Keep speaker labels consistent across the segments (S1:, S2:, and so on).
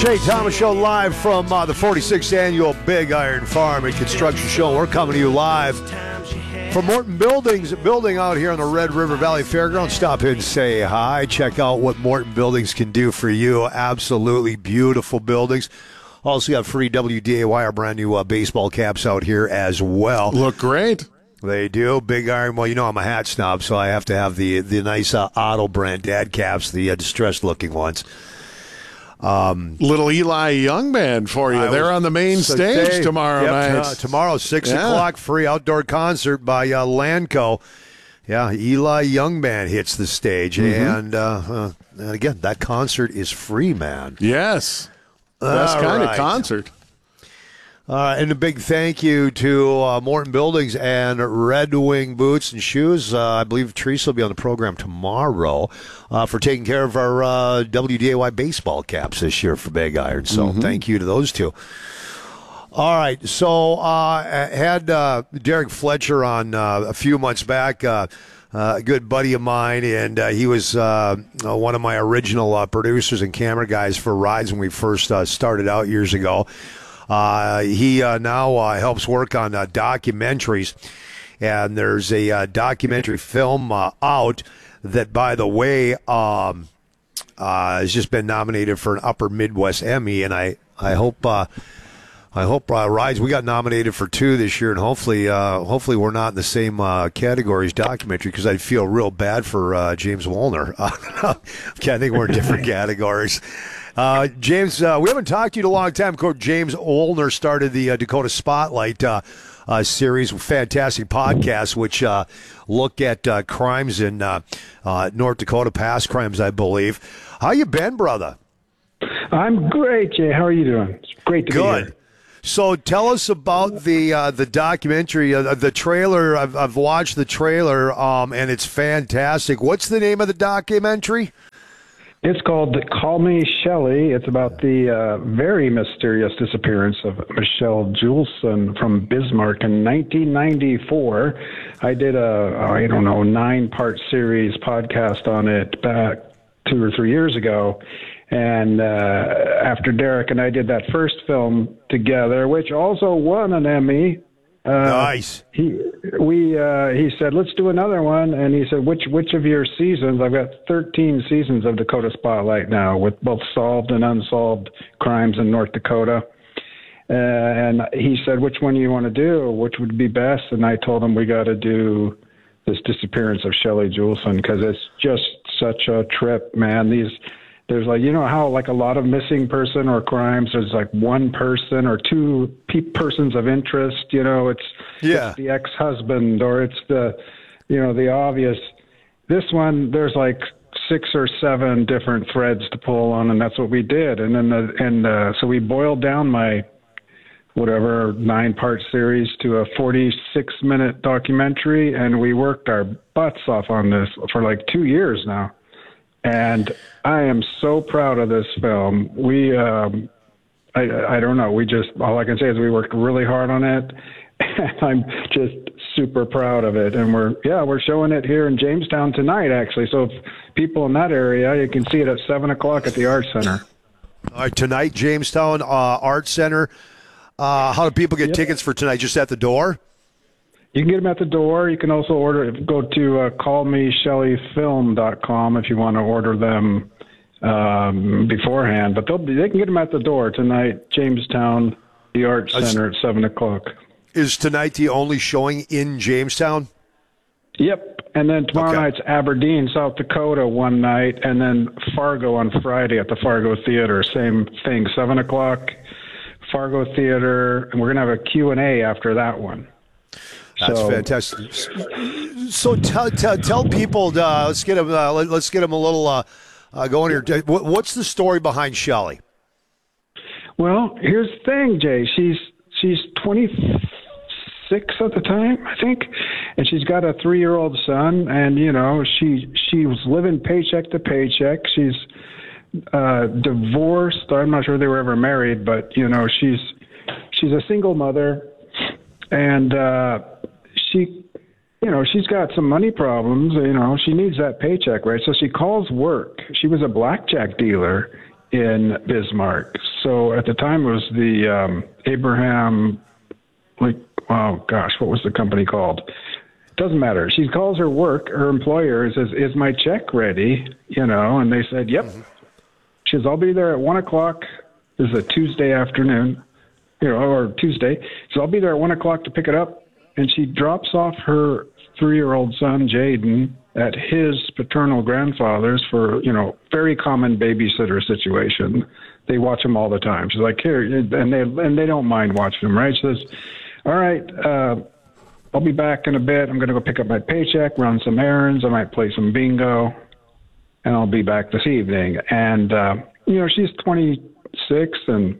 S1: Shane Thomas Show live from the 46th Annual Big Iron Farm and Construction Show. We're coming to you live from Morton Buildings, building out here on the Red River Valley Fairgrounds. Stop in and say hi. Check out what Morton Buildings can do for you. Absolutely beautiful buildings. Also got free WDAY, our brand new baseball caps out here as well.
S2: Look great.
S1: They do. Big Iron. Well, you know I'm a hat snob, so I have to have the nice Otto brand dad caps, the distressed-looking ones.
S2: Little Eli Young band for you. They're on the main stage tomorrow night.
S1: Tomorrow, 6 o'clock, free outdoor concert by Lanco. Yeah, Eli Young band hits the stage. And again, that concert is free, man.
S2: Yes. Best kind of concert.
S1: And a big thank you to Morton Buildings and Red Wing Boots and Shoes. I believe Teresa will be on the program tomorrow for taking care of our WDAY baseball caps this year for Big Iron. So thank you to those two. All right. So I had Derek Fletcher on a few months back, a good buddy of mine, and he was one of my original producers and camera guys for Rides when we first started out years ago. He now helps work on documentaries, and there's a documentary film out that, by the way, has just been nominated for an Upper Midwest Emmy, and I hope Rides, we got nominated for 2 this year, and hopefully we're not in the same category as documentary, because I'd feel real bad for James Woolner. I think we're in different categories. James, we haven't talked to you in a long time. Coach James Olner started the Dakota Spotlight series, fantastic podcast, which look at crimes in North Dakota, past crimes, I believe. How you been, brother?
S3: I'm great, Jay. How are you doing? It's great to be here.
S1: So tell us about the documentary, the trailer. I've watched the trailer, and it's fantastic. What's the name of the documentary?
S3: It's called Call Me Shelley. It's about the very mysterious disappearance of Michelle Juleson from Bismarck in 1994. I did a 9-part series podcast on it back 2 or 3 years ago. And after Derek and I did that first film together, which also won an Emmy.
S1: Nice.
S3: He said, let's do another one. And he said, which of your seasons? I've got 13 seasons of Dakota Spotlight now, with both solved and unsolved crimes in North Dakota. And he said, which one do you want to do? Which would be best? And I told him we got to do this disappearance of Shelley Juleson, because it's just such a trip, man. There's like, you know how like a lot of missing person or crimes, there's like one person or two persons of interest, it's the ex-husband, or it's the obvious. This one, there's like 6 or 7 different threads to pull on, and that's what we did. And then so we boiled down my 9-part series to a 46-minute documentary, and we worked our butts off on this for like 2 years now. And I am so proud of this film. We, I don't know. All I can say is we worked really hard on it, and I'm just super proud of it. And we're showing it here in Jamestown tonight, actually. So if people in that area, you can see it at 7 o'clock at the Arts Center.
S1: All right, tonight, Jamestown Arts Center. How do people get tickets for tonight? Just at the door?
S3: You can get them at the door. You can also go to callmeshelleyfilm.com if you want to order them beforehand. But they can get them at the door tonight, Jamestown, the Arts Center at 7 o'clock.
S1: Is tonight the only showing in Jamestown?
S3: Yep. And then tomorrow night's Aberdeen, South Dakota one night, and then Fargo on Friday at the Fargo Theater. Same thing, 7 o'clock, Fargo Theater. And we're going to have a Q&A after that one.
S1: That's fantastic. So tell people. Let's get them a little going here. What's the story behind Shelley?
S3: Well, here's the thing, Jay. She's 26 at the time, I think, and she's got a 3-year-old son. And she was living paycheck to paycheck. She's divorced. I'm not sure they were ever married, but she's a single mother. And she's got some money problems. She needs that paycheck, right? So she calls work. She was a blackjack dealer in Bismarck. So at the time it was the Abraham, like, oh gosh, what was the company called? Doesn't matter. She calls her employer, and says, "Is my check ready?" And they said, "Yep." She says, "I'll be there at 1:00. This is a Tuesday afternoon, or Tuesday. So I'll be there at 1:00 to pick it up." And she drops off her 3-year-old son, Jaden, at his paternal grandfather's for, very common babysitter situation. They watch him all the time. She's like, "Here," and they don't mind watching him, right? She says, "All right, I'll be back in a bit. I'm going to go pick up my paycheck, run some errands. I might play some bingo, and I'll be back this evening." And, she's 26, and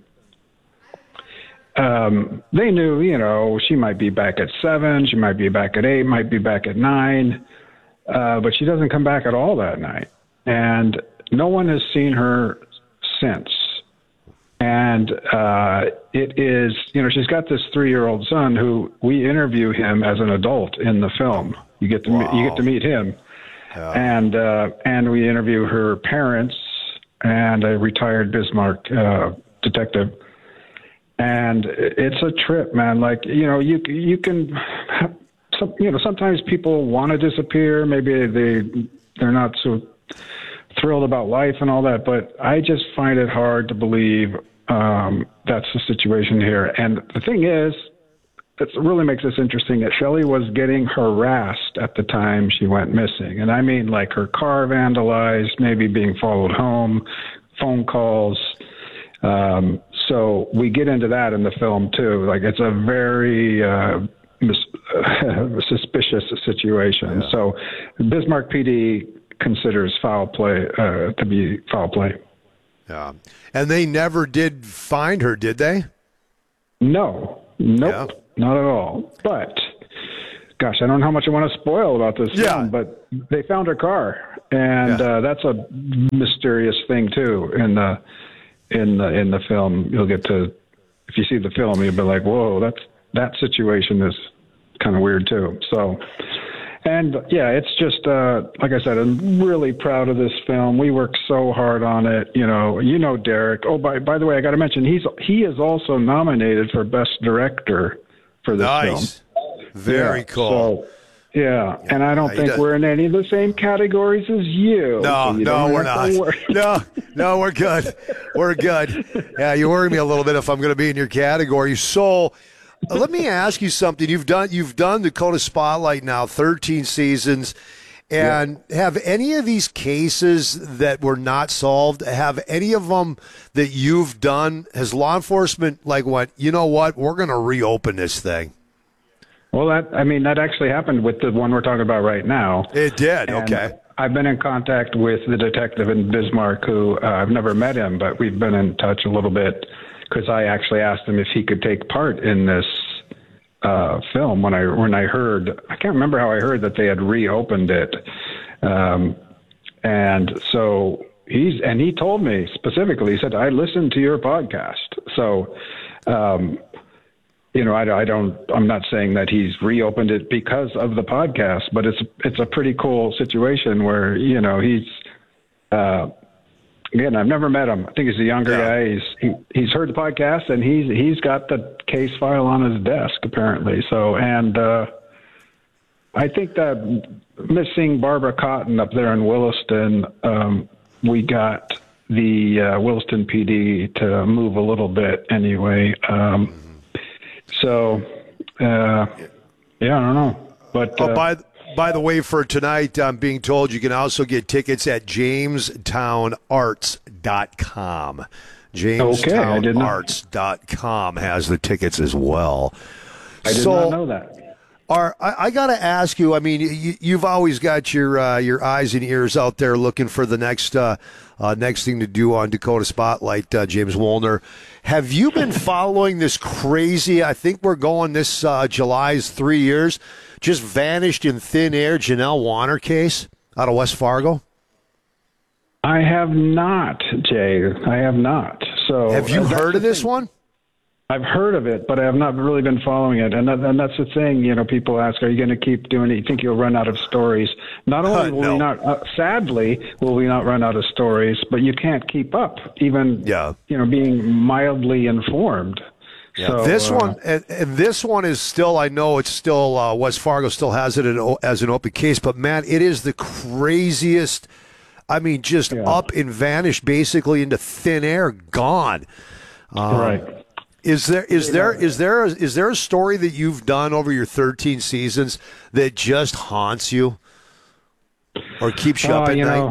S3: they knew, she might be back at 7, she might be back at 8, might be back at 9, but she doesn't come back at all that night. And no one has seen her since. And it is, she's got this 3-year-old son who we interview him as an adult in the film. You get to meet him, and we interview her parents and a retired Bismarck detective. And it's a trip, man. Like, you can, sometimes people want to disappear. Maybe they're not so thrilled about life and all that, but I just find it hard to believe that's the situation here. And the thing is, that really makes this interesting, that Shelley was getting harassed at the time she went missing. And I mean, like, her car vandalized, maybe being followed home, phone calls. So we get into that in the film too. Like, it's a very suspicious situation. Yeah. So Bismarck PD considers foul play to be foul play.
S1: Yeah. And they never did find her, did they?
S3: No. Nope. Yeah. Not at all. But, gosh, I don't know how much I want to spoil about this film, but they found her car. And that's a mysterious thing, too, in the film. You'll get to, if you see the film, you'll be like, whoa, that situation is kind of weird, too. So, and it's just, like I said, I'm really proud of this film. We worked so hard on it. Derek. Oh, by the way, I got to mention, he is also nominated for Best Director for this film.
S1: Very cool.
S3: So, and I don't think we're in any of the same categories as you.
S1: No, we're not. No, we're good. We're good. Yeah, you worry me a little bit if I'm going to be in your category. So, let me ask you something. You've done Dakota Spotlight now 13 seasons, and have any of these cases that were not solved, have any of them that you've done, has law enforcement went, you know what, we're going to reopen this thing?
S3: Well, that actually happened with the one we're talking about right now.
S1: It did.
S3: And
S1: okay.
S3: I've been in contact with the detective in Bismarck who I've never met him, but we've been in touch a little bit, because I actually asked him if he could take part in this film when I heard, I can't remember how I heard that they had reopened it. And so he told me specifically, he said, "I listened to your podcast." So, I'm not saying that he's reopened it because of the podcast, but it's a pretty cool situation where, he's, again, I've never met him. I think he's a younger guy. He's heard the podcast, and he's got the case file on his desk apparently. So, and I think that missing Barbara Cotton up there in Williston, we got the Williston PD to move a little bit anyway. So, I don't know. But
S1: by the way, for tonight, I'm being told you can also get tickets at JamestownArts.com. JamestownArts.com has the tickets as well.
S3: I did not know that.
S1: I got to ask you, I mean, you've always got your eyes and ears out there looking for the next thing to do on Dakota Spotlight, James Wolner. Have you been following this crazy, I think we're going this July's 3 years, just vanished in thin air Janelle Warner case out of West Fargo?
S3: I have not, Jay. I have not. So
S1: have you heard of this one?
S3: I've heard of it, but I have not really been following it. And that's the thing, people ask, are you going to keep doing it? You think you'll run out of stories? Not only will we not, sadly, will we not run out of stories, but you can't keep up, even, being mildly informed.
S1: Yeah. So, this one is still, I know it's still, West Fargo still has it as an open case, but man, it is the craziest, just up and vanished basically into thin air, gone.
S3: Right.
S1: Is there a story that you've done over your 13 seasons that just haunts you or keeps you up at night?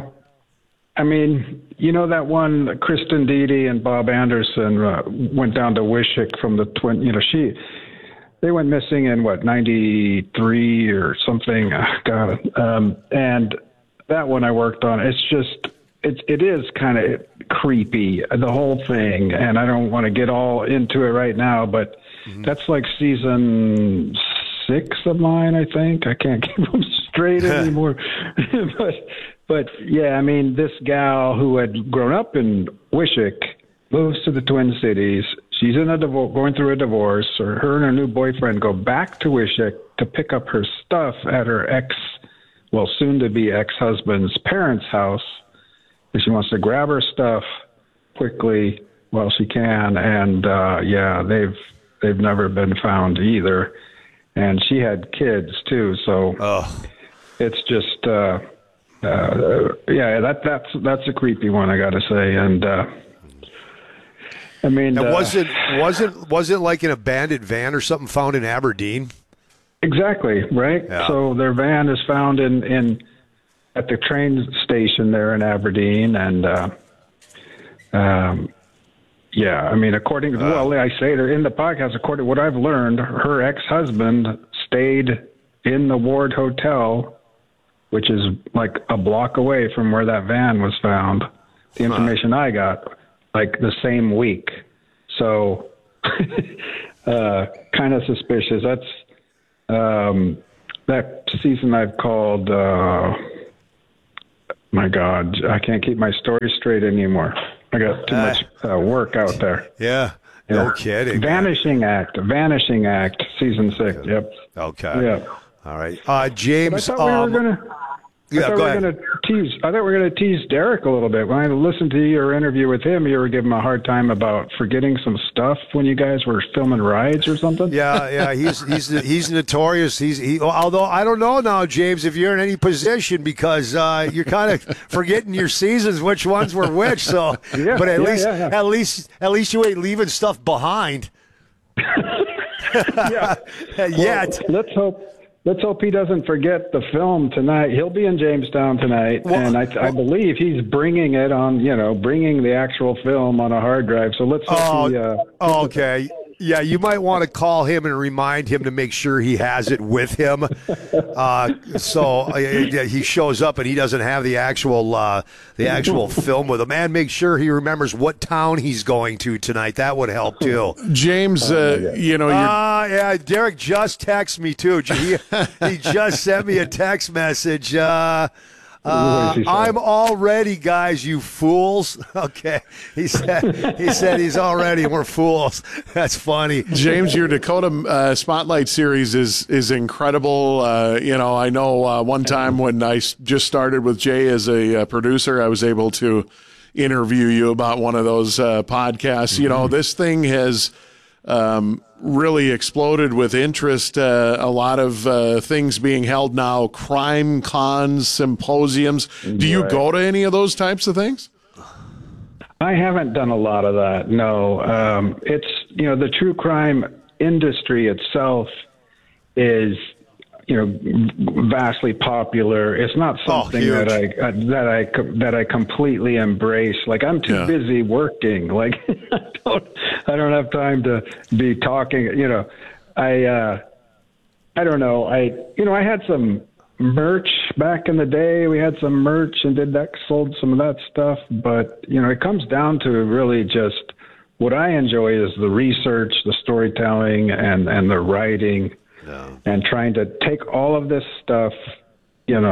S3: That one, Kristen Deedy and Bob Anderson went down to Wishick from the twin. They went missing in 93 or something. And that one I worked on. It's just. It is kind of creepy, the whole thing, and I don't want to get all into it right now, but that's like season 6 of mine, I think. I can't keep them straight anymore. but yeah, this gal who had grown up in Wishick moves to the Twin Cities. She's in going through a divorce, or her and her new boyfriend go back to Wishick to pick up her stuff at her soon-to-be ex-husband's parents' house. She wants to grab her stuff quickly while she can, and they've never been found either. And she had kids too, so it's just that's a creepy one, I got to say. And
S1: was it like an abandoned van or something found in Aberdeen?
S3: Exactly, right. Yeah. So their van is found at the train station there in Aberdeen, and according to I say they're in the podcast. According to what I've learned, her ex-husband stayed in the Ward Hotel, which is like a block away from where that van was found. The information I got, like the same week. So, kind of suspicious. That's that season I've called. My God, I can't keep my story straight anymore. I got too much work out there.
S1: Yeah, no kidding.
S3: Vanishing Act, season 6. Yep.
S1: Okay.
S3: Yeah.
S1: All right. James.
S3: I thought we were going to tease Derek a little bit. When I listened to your interview with him, you were giving him a hard time about forgetting some stuff when you guys were filming rides or something.
S1: Yeah, he's notorious. Although I don't know now, James, if you're in any position, because you're kind of forgetting your seasons, which ones were which. So, but at least you ain't leaving stuff behind. Yet.
S3: Well, let's hope he doesn't forget the film tonight. He'll be in Jamestown tonight, and I believe he's bringing it on, bringing the actual film on a hard drive. So let's hope
S1: okay. Yeah, you might want to call him and remind him to make sure he has it with him. So he shows up and he doesn't have the actual film with him. And make sure he remembers what town he's going to tonight. That would help too.
S2: James,
S1: Derek just texted me too. He just sent me a text message. I'm all ready, guys, you fools. Okay. He said he's all ready and we're fools. That's funny.
S2: James, your Dakota Spotlight series is incredible. I know one time when I just started with Jay as a producer, I was able to interview you about one of those podcasts. Mm-hmm. This thing has really exploded with interest. A lot of things being held now, crime cons, symposiums. Do you go to any of those types of things?
S3: I haven't done a lot of that, no. It's, the true crime industry itself is, vastly popular. It's not something that I completely embrace. Like, I'm too busy working. Like, I don't have time to be talking. I don't know. I had some merch back in the day. We had some merch and sold some of that stuff. But, it comes down to really just what I enjoy is the research, the storytelling, and the writing. No. And trying to take all of this stuff,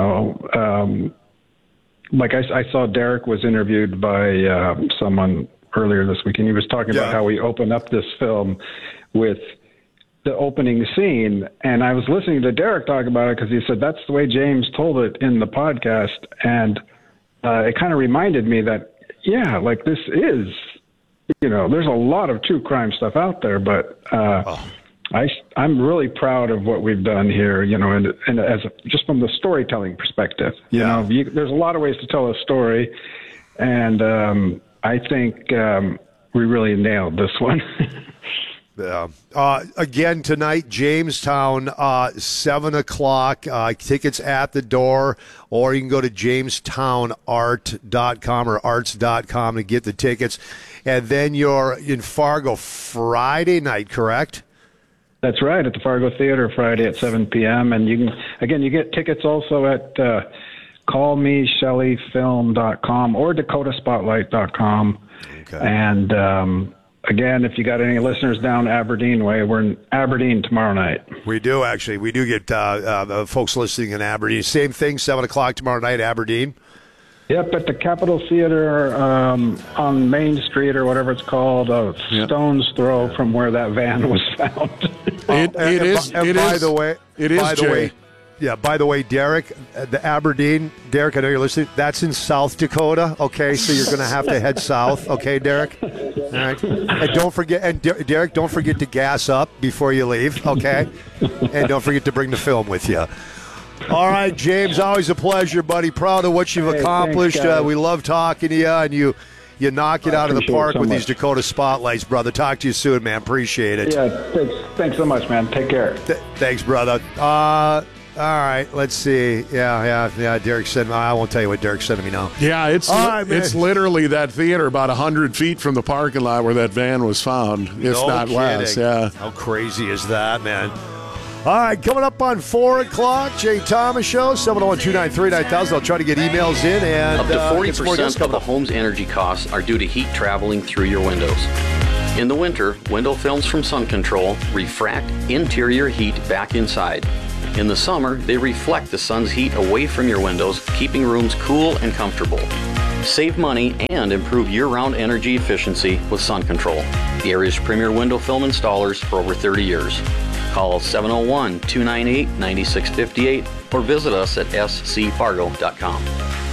S3: like I saw Derek was interviewed by someone earlier this week, and he was talking about how we open up this film with the opening scene. And I was listening to Derek talk about it because he said that's the way James told it in the podcast. And it kind of reminded me that, like this is, there's a lot of true crime stuff out there, but I'm really proud of what we've done here, and just from the storytelling perspective. There's a lot of ways to tell a story, and I think we really nailed this one.
S1: Yeah. Again tonight, Jamestown, 7 o'clock. Tickets at the door, or you can go to jamestownart.com or arts.com to get the tickets. And then you're in Fargo Friday night, correct?
S3: That's right, at the Fargo Theater Friday at 7 p.m. And you get tickets also at callmeshelleyfilm.com or dakotaspotlight.com. Okay. And again, if you got any listeners down Aberdeen way, we're in Aberdeen tomorrow night.
S1: We do, actually. We do get folks listening in Aberdeen. Same thing, 7 o'clock tomorrow night, Aberdeen.
S3: Yep, at the Capitol Theater on Main Street or whatever it's called, a stone's throw from where that van was found.
S1: By the way, Derek, the Aberdeen, Derek, I know you're listening. That's in South Dakota, okay? So you're going to have to head south, okay, Derek? All right. And don't forget, Derek, don't forget to gas up before you leave, okay? And don't forget to bring the film with you. All right, James, always a pleasure, buddy. Proud of what you've accomplished.
S3: Thanks,
S1: we love talking to you, and you knock it out of the park with these Dakota Spotlights, brother. Talk to you soon, man. Appreciate it.
S3: Yeah, thanks so much, man. Take care.
S1: Thanks, brother. All right, let's see. Yeah. Derek said, I won't tell you what Derek said to me now.
S2: Yeah, it's literally that theater about 100 feet from the parking lot where that van was found, if not less. Yeah.
S1: How crazy is that, man? All right, coming up on 4 o'clock, Jay Thomas Show, 701-293-9000. I'll try to get emails in. And
S4: up to 40% of the home's energy costs are due to heat traveling through your windows. In the winter, window films from Sun Control refract interior heat back inside. In the summer, they reflect the sun's heat away from your windows, keeping rooms cool and comfortable. Save money and improve year-round energy efficiency with Sun Control, the area's premier window film installers for over 30 years. Call 701-298-9658 or visit us at scfargo.com.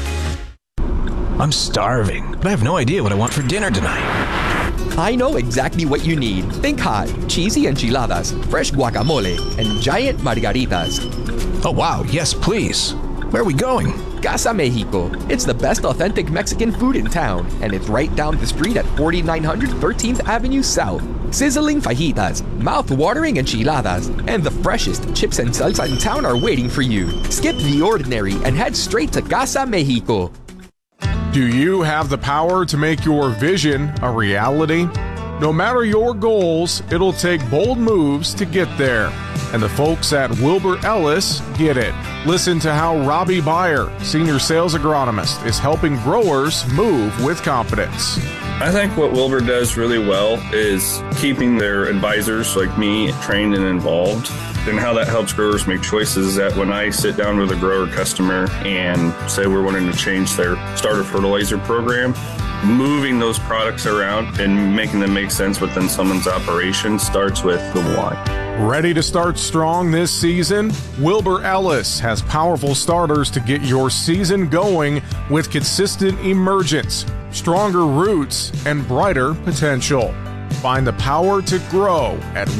S5: I'm starving, but I have no idea what I want for dinner tonight.
S6: I know exactly what you need. Think hot, cheesy enchiladas, fresh guacamole, and giant margaritas.
S5: Oh, wow. Yes, please. Where are we going?
S6: Casa Mexico. It's the best authentic Mexican food in town, and it's right down the street at 4900 13th Avenue South. Sizzling fajitas, mouth-watering enchiladas, and the freshest chips and salsa in town are waiting for you. Skip the ordinary and head straight to Casa Mexico.
S7: Do you have the power to make your vision a reality? No matter your goals, it'll take bold moves to get there. And the folks at Wilbur Ellis get it. Listen to how Robbie Beyer, Senior Sales Agronomist, is helping growers move with confidence.
S8: I think what Wilbur does really well is keeping their advisors like me trained and involved, and how that helps growers make choices. That when I sit down with a grower customer and say we're wanting to change their starter fertilizer program, moving those products around and making them make sense within someone's operation starts with the why.
S7: Ready to start strong this season? Wilbur Ellis has powerful starters to get your season going with consistent emergence, stronger roots, and brighter potential. Find the power to grow at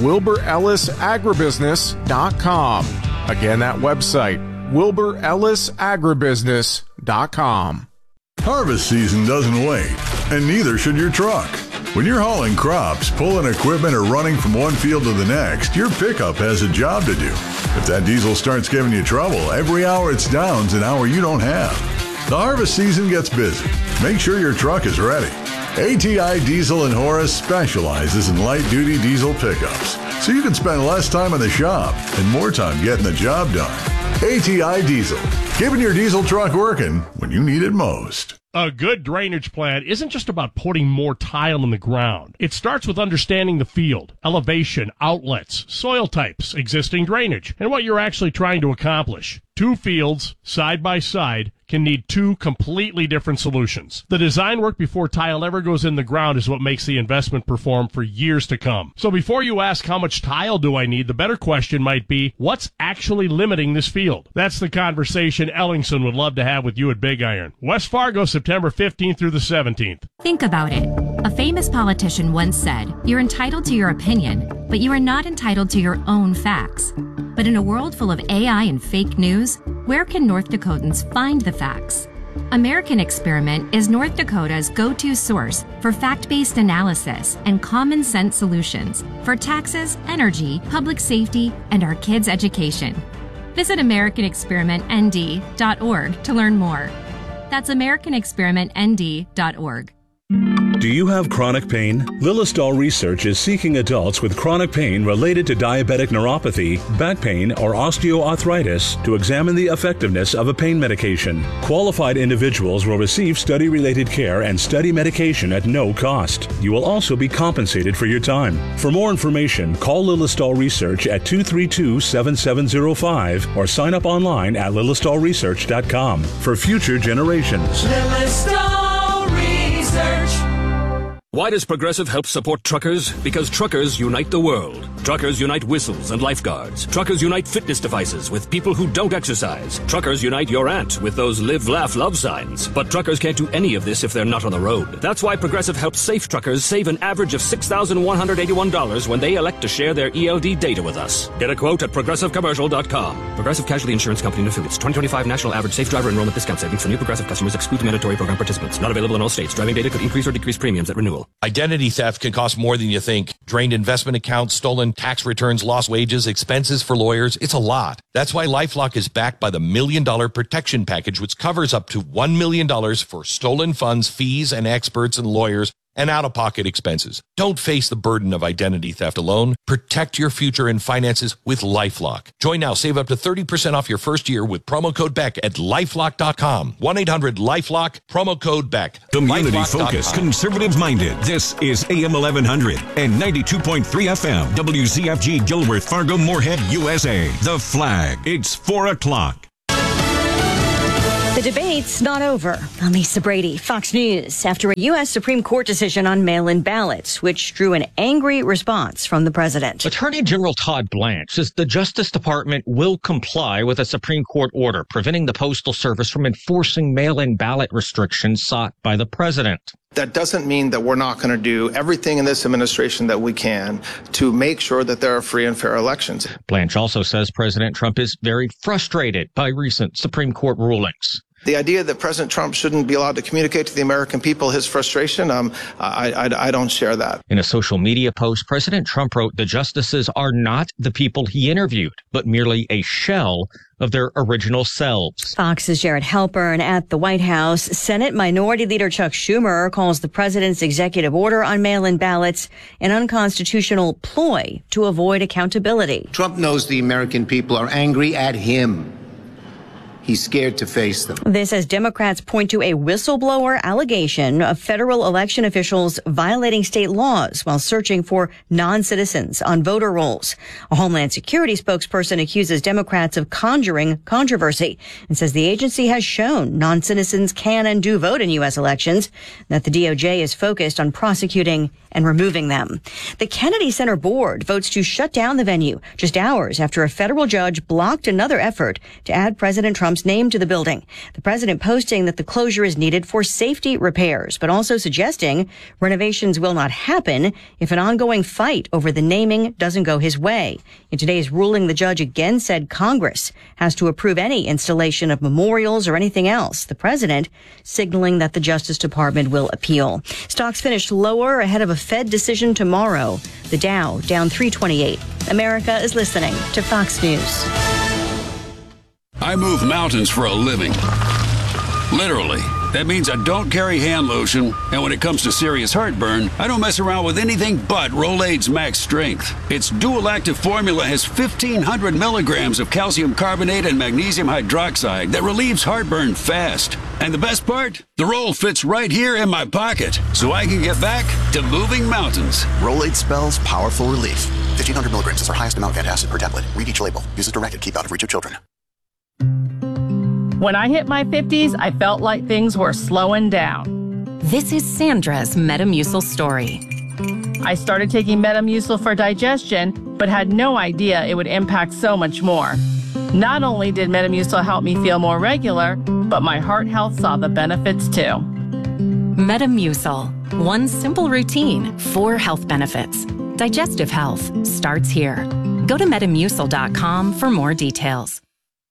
S7: WilburEllisAgribusiness.com. Again, that website, WilburEllisAgribusiness.com.
S9: Harvest season doesn't wait, and neither should your truck. When you're hauling crops, pulling equipment, or running from one field to the next, your pickup has a job to do. If that diesel starts giving you trouble, every hour it's down's an hour you don't have. The harvest season gets busy. Make sure your truck is ready. ATI Diesel and Horace specializes in light-duty diesel pickups, so you can spend less time in the shop and more time getting the job done. ATI Diesel, keeping your diesel truck working when you need it most.
S10: A good drainage plan isn't just about putting more tile in the ground. It starts with understanding the field, elevation, outlets, soil types, existing drainage, and what you're actually trying to accomplish. Two fields, side by side, can need two completely different solutions. The design work before tile ever goes in the ground is what makes the investment perform for years to come. So before you ask how much tile do I need, the better question might be, what's actually limiting this field? That's the conversation Ellingson would love to have with you at Big Iron. West Fargo, September 15th through the 17th.
S11: Think about it. A famous politician once said, "You're entitled to your opinion, but you are not entitled to your own facts." But in a world full of AI and fake news, where can North Dakotans find the facts? American Experiment is North Dakota's go-to source for fact-based analysis and common sense solutions for taxes, energy, public safety, and our kids' education. Visit AmericanExperimentND.org to learn more. That's AmericanExperimentND.org.
S12: Do you have chronic pain? Lilistol Research is seeking adults with chronic pain related to diabetic neuropathy, back pain, or osteoarthritis to examine the effectiveness of a pain medication. Qualified individuals will receive study-related care and study medication at no cost. You will also be compensated for your time. For more information, call Lilistol Research at 232-7705 or sign up online at lilistolresearch.com for future generations.
S13: Why does Progressive help support truckers? Because truckers unite the world. Truckers unite whistles and lifeguards. Truckers unite fitness devices with people who don't exercise. Truckers unite your aunt with those live, laugh, love signs. But truckers can't do any of this if they're not on the road. That's why Progressive helps safe truckers save an average of $6,181 when they elect to share their ELD data with us. Get a quote at ProgressiveCommercial.com. Progressive Casualty Insurance Company and Affiliates. 2025 National Average Safe Driver Enrollment Discount Savings for new Progressive customers excludes mandatory program participants. Not available in all states. Driving data could increase or decrease premiums at renewal.
S14: Identity theft can cost more than you think. Drained investment accounts, stolen tax returns, lost wages, expenses for lawyers. It's a lot. That's why LifeLock is backed by the $1 Million Protection Package, which covers up to $1 million for stolen funds, fees, and experts and lawyers and out-of-pocket expenses. Don't face the burden of identity theft alone. Protect your future and finances with LifeLock. Join now. Save up to 30% off your first year with promo code BECK at LifeLock.com. 1-800-LifeLock, promo code BECK.
S15: Community-focused, conservative-minded. This is AM 1100 and 92.3 FM. WZFG Gilbert, Fargo, Moorhead, USA. The Flag. It's 4 o'clock.
S16: The debate's not over. I'm Lisa Brady, Fox News. After a U.S. Supreme Court decision on mail-in ballots, which drew an angry response from the president.
S17: Attorney General Todd Blanche says the Justice Department will comply with a Supreme Court order preventing the Postal Service from enforcing mail-in ballot restrictions sought by the president.
S18: That doesn't mean that we're not going to do everything in this administration that we can to make sure that there are free and fair elections. Blanche also says President Trump is very frustrated by recent Supreme Court rulings. The idea that President Trump shouldn't be allowed to communicate to the American people his frustration, I don't share that. In a social media post, President Trump wrote the justices are not the people he interviewed, but merely a shell of their original selves. Fox's Jared Halpern at the White House. Senate Minority Leader Chuck Schumer calls the president's executive order on mail-in ballots an unconstitutional ploy to avoid accountability.
S19: Trump knows the American people are angry at him. He's scared to face them.
S16: This as Democrats point to a whistleblower allegation of federal election officials violating state laws while searching for non-citizens on voter rolls. A Homeland Security spokesperson accuses Democrats of conjuring controversy and says the agency has shown non-citizens can and do vote in U.S. elections, that the DOJ is focused on prosecuting and removing them. The Kennedy Center board votes to shut down the venue just hours after a federal judge blocked another effort to add President Trump's name to the building. The president posting that the closure is needed for safety repairs, but also suggesting renovations will not happen if an ongoing fight over the naming doesn't go his way. In today's ruling, the judge again said Congress has to approve any installation of memorials or anything else. The president signaling that the Justice Department will appeal. Stocks finished lower ahead of a Fed decision tomorrow. The Dow down 328. America is listening to Fox News.
S20: I move mountains for a living. Literally. That means I don't carry hand lotion, and when it comes to serious heartburn, I don't mess around with anything but Rolaids Max Strength. Its dual-active formula has 1,500 milligrams of calcium carbonate and magnesium hydroxide that relieves heartburn fast. And the best part? The roll fits right here in my pocket, so I can get back to moving mountains.
S21: Rolaids spells powerful relief. 1,500 milligrams is our highest amount of antacid per tablet. Read each label. Use as directed. Keep out of reach of children.
S3: When I hit my 50s, I felt like things were slowing down.
S11: This is Sandra's Metamucil story.
S3: I started taking Metamucil for digestion, but had no idea it would impact so much more. Not only did Metamucil help me feel more regular, but my heart health saw the benefits too.
S11: Metamucil. One simple routine, 4 health benefits. Digestive health starts here. Go to Metamucil.com for more details.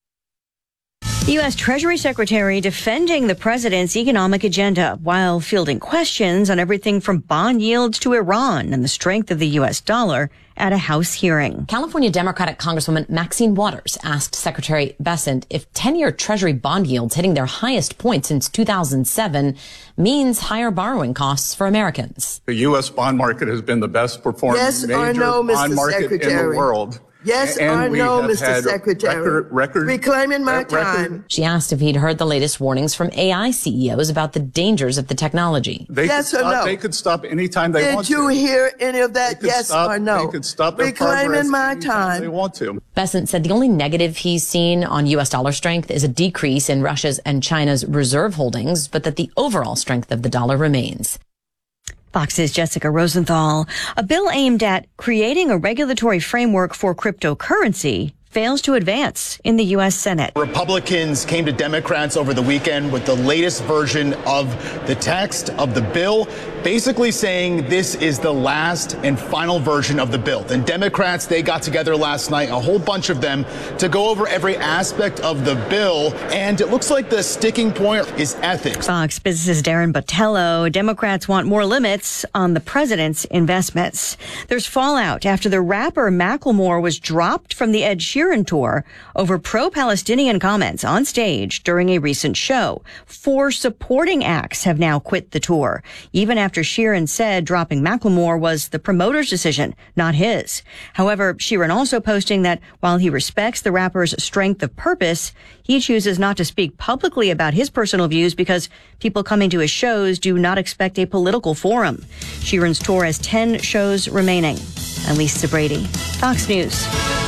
S16: The U.S. Treasury Secretary defending the president's economic agenda while fielding questions on everything from bond yields to Iran and the strength of the U.S. dollar at a House hearing.
S22: California Democratic Congresswoman Maxine Waters asked Secretary Bessent if 10-year Treasury bond yields hitting their highest point since 2007 means higher borrowing costs for Americans.
S23: The U.S. bond market has been the best performing major bond market in the world.
S24: Yes or no, Mr. Secretary? Reclaiming my time.
S22: She asked if he'd heard the latest warnings from AI CEOs about the dangers of the technology.
S24: Yes or no?
S23: They could stop anytime they want to.
S24: Did you hear any of that? Yes or no?
S23: They could stop their
S24: Reclaiming my time.
S23: They want to.
S22: Bessent said the only negative he's seen on U.S. dollar strength is a decrease in Russia's and China's reserve holdings, but that the overall strength of the dollar remains.
S16: Fox's Jessica Rosenthal. A bill aimed at creating a regulatory framework for cryptocurrency fails to advance in the U.S. Senate.
S25: Republicans came to Democrats over the weekend with the latest version of the text of the bill, basically saying this is the last and final version of the bill. And Democrats, they got together last night, a whole bunch of them, to go over every aspect of the bill. And it looks like the sticking point is ethics.
S16: Fox Business' Darren Botello. Democrats want more limits on the president's investments. There's fallout after the rapper Macklemore was dropped from the Ed Sheeran tour over pro-Palestinian comments on stage during a recent show. 4 supporting acts have now quit the tour, even after Sheeran said dropping Macklemore was the promoter's decision, not his. However, Sheeran also posting that while he respects the rapper's strength of purpose, he chooses not to speak publicly about his personal views because people coming to his shows do not expect a political forum. Sheeran's tour has 10 shows remaining. Elise Brady, Fox News.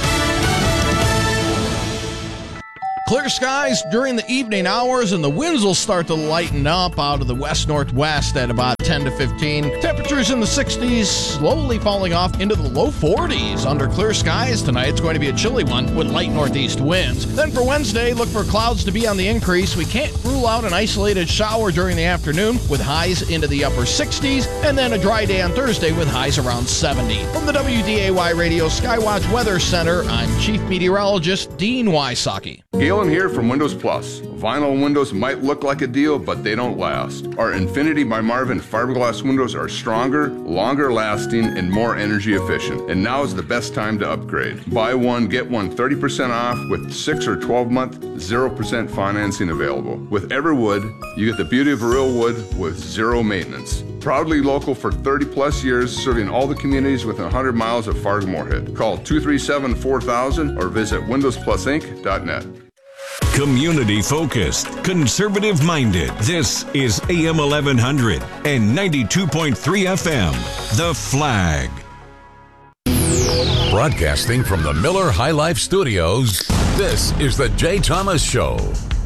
S26: Clear skies during the evening hours, and the winds will start to lighten up out of the west-northwest at about 10 to 15. Temperatures in the 60s, slowly falling off into the low 40s under clear skies tonight. It's going to be a chilly one with light northeast winds. Then for Wednesday, look for clouds to be on the increase. We can't rule out an isolated shower during the afternoon with highs into the upper 60s, and then a dry day on Thursday with highs around 70. From the WDAY Radio Skywatch Weather Center, I'm Chief Meteorologist Dean Wysocki.
S27: Galen here from Windows Plus. Vinyl windows might look like a deal, but they don't last. Our Infinity by Marvin fiberglass windows are stronger, longer lasting, and more energy efficient. And now is the best time to upgrade. Buy one, get one 30% off with 6 or 12-month, 0% financing available. With Everwood, you get the beauty of real wood with zero maintenance. Proudly local for 30-plus years, serving all the communities within 100 miles of Fargo-Moorhead. Call 237-4000 or visit windowsplusinc.net.
S15: Community focused, conservative minded. This is AM 1100 and 92.3 FM. The Flag.
S28: Broadcasting from the Miller High Life Studios, this is the Jay Thomas Show.